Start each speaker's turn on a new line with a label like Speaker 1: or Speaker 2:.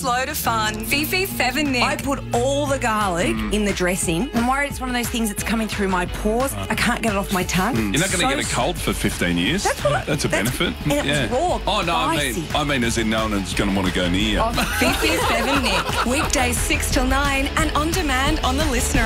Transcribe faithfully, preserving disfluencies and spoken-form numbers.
Speaker 1: Loads load of fun. Fifi, Fev and Nick.
Speaker 2: I put all the garlic mm. in the dressing. I'm worried it's one of those things that's coming through my pores. I can't get it off my tongue.
Speaker 3: Mm. You're not going to
Speaker 2: so
Speaker 3: get a cold for fifteen years.
Speaker 2: That's, what,
Speaker 3: that's a
Speaker 2: that's,
Speaker 3: benefit.
Speaker 2: And it
Speaker 3: yeah.
Speaker 2: was raw,
Speaker 3: Oh, no,
Speaker 2: spicy.
Speaker 3: I mean, I mean as in no one's going to want to go near you.
Speaker 1: Oh, Fifi, Fev and Nick. Weekdays six till nine and on demand on the Listener